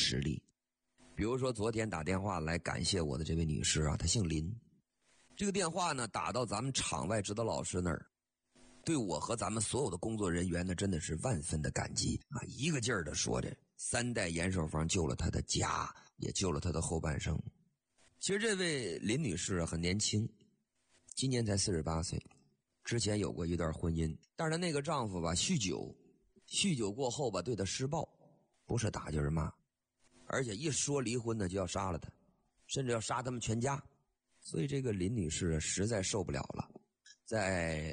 实力。比如说昨天打电话来感谢我的这位女士啊，她姓林。这个电话呢打到咱们场外指导老师那儿，对我和咱们所有的工作人员呢真的是万分的感激啊！一个劲儿的说着3代延寿坊救了她的家，也救了她的后半生。其实这位林女士很年轻，今年才48岁，之前有过一段婚姻，但是她那个丈夫吧酗酒过后吧对她施暴，不是打就是骂，而且一说离婚呢就要杀了她，甚至要杀他们全家。所以这个林女士实在受不了了，在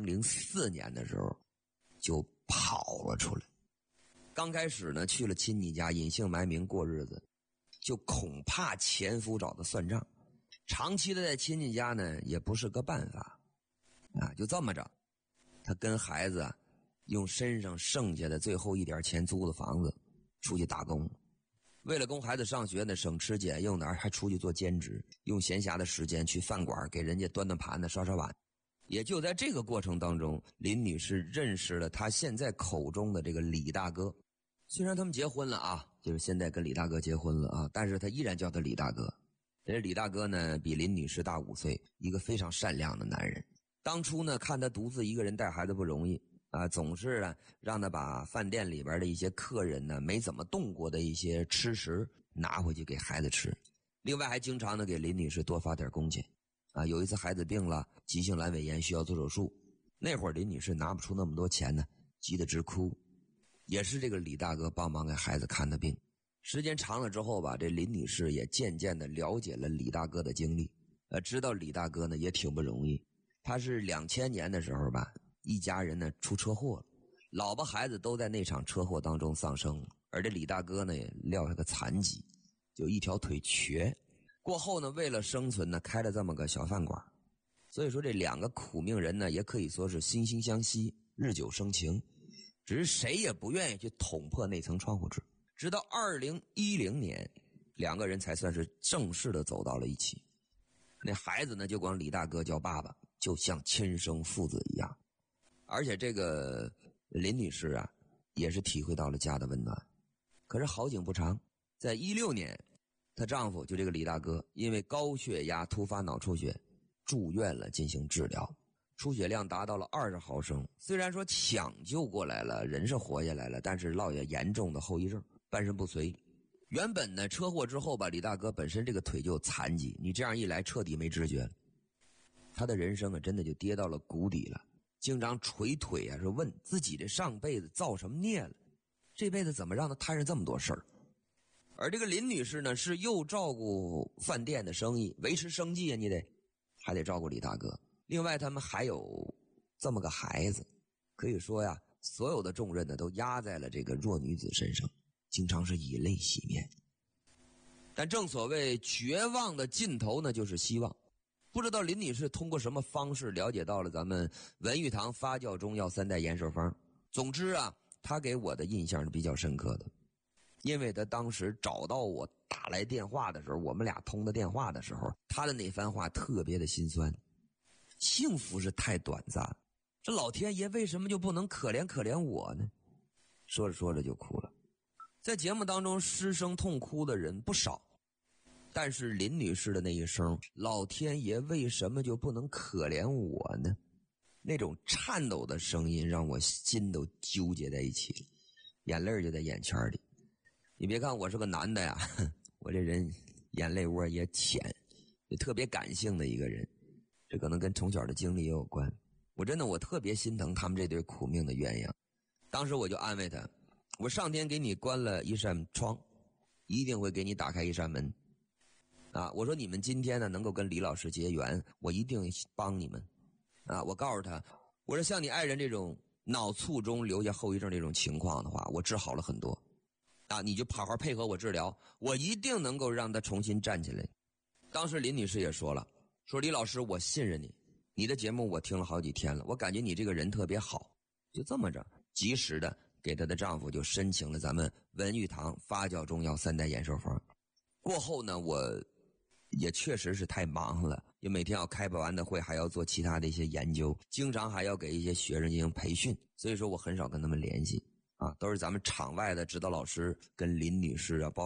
2004年的时候就跑了出来。刚开始呢去了亲戚家隐姓埋名过日子，就恐怕前夫找她算账，长期的在亲戚家呢也不是个办法啊。就这么着，她跟孩子用身上剩下的最后一点钱租的房子出去打工，为了供孩子上学呢省吃俭用的，还出去做兼职，用闲暇的时间去饭馆给人家端端盘子刷刷碗。也就在这个过程当中，林女士认识了她现在口中的这个李大哥。虽然他们结婚了啊，就是现在跟李大哥结婚了啊，但是他依然叫他李大哥。这李大哥呢比林女士大5岁，一个非常善良的男人。当初呢看他独自一个人带孩子不容易啊，总是呢让他把饭店里边的一些客人呢没怎么动过的一些吃食拿回去给孩子吃，另外还经常呢给林女士多发点工钱啊。有一次孩子病了，急性阑尾炎需要做手术，那会儿林女士拿不出那么多钱呢，急得直哭，也是这个李大哥帮忙给孩子看的病。时间长了之后吧，这林女士也渐渐的了解了李大哥的经历，知道李大哥呢也挺不容易。他是2000年的时候吧，一家人呢出车祸了，老婆孩子都在那场车祸当中丧生，而这李大哥呢也撂下个残疾，就一条腿瘸。过后呢为了生存呢开了这么个小饭馆。所以说这两个苦命人呢也可以说是惺惺相惜，日久生情，只是谁也不愿意去捅破那层窗户纸。直到2010年，两个人才算是正式的走到了一起。那孩子呢就管李大哥叫爸爸，就像亲生父子一样。而且这个林女士啊也是体会到了家的温暖。可是好景不长，在16年，她丈夫就这个李大哥因为高血压突发脑出血住院了进行治疗，出血量达到了20毫升。虽然说抢救过来了，人是活下来了，但是落下严重的后遗症，半身不遂。原本呢车祸之后吧，李大哥本身这个腿就有残疾，你这样一来彻底没知觉了，他的人生啊真的就跌到了谷底了。经常捶腿啊，说问自己这上辈子造什么孽了，这辈子怎么让他摊上这么多事儿。而这个林女士呢是又照顾饭店的生意，维持生计啊，你还得照顾李大哥。另外他们还有这么个孩子，可以说呀所有的重任呢都压在了这个弱女子身上，经常是以泪洗面。但正所谓绝望的尽头呢就是希望。不知道林女士通过什么方式了解到了咱们文玉堂发酵中药3代延寿坊。总之啊，她给我的印象是比较深刻的，因为她当时找到我打来电话的时候，我们俩通的电话的时候，她的那番话特别的心酸。幸福是太短暂，这老天爷为什么就不能可怜可怜我呢？说着说着就哭了。在节目当中失声痛哭的人不少，但是林女士的那一声老天爷为什么就不能可怜我呢，那种颤抖的声音让我心都纠结在一起了，眼泪就在眼圈里。你别看我是个男的呀，我这人眼泪窝也浅，也特别感性的一个人，这可能跟从小的经历也有关。我特别心疼他们这对苦命的鸳鸯。当时我就安慰他，我上天给你关了一扇窗，一定会给你打开一扇门啊！我说你们今天呢能够跟李老师结缘，我一定帮你们啊！我告诉他，我说像你爱人这种脑卒中留下后遗症这种情况的话，我治好了很多啊！你就好好配合我治疗，我一定能够让他重新站起来。当时林女士也说了，说李老师我信任你，你的节目我听了好几天了，我感觉你这个人特别好。就这么着及时的给她的丈夫就申请了咱们文玉堂发酵中药3代延寿坊。过后呢我也确实是太忙了，也每天要开不完的会，还要做其他的一些研究，经常还要给一些学生进行培训，所以说我很少跟他们联系啊，都是咱们场外的指导老师跟林女士啊，包